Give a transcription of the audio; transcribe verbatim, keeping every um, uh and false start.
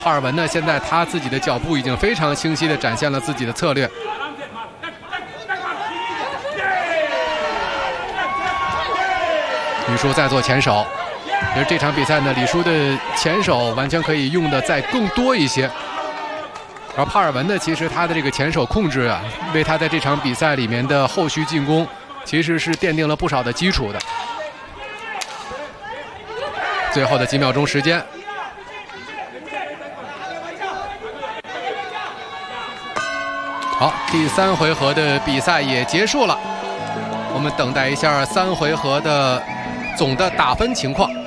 帕尔文呢，现在他自己的脚步已经非常清晰地展现了自己的策略。李书在做前手，其实这场比赛呢，李书的前手完全可以用的再更多一些。而帕尔文呢，其实他的这个前手控制啊，为他在这场比赛里面的后续进攻，其实是奠定了不少的基础的。最后的几秒钟时间。好，第三回合的比赛也结束了，我们等待一下三回合的总的打分情况。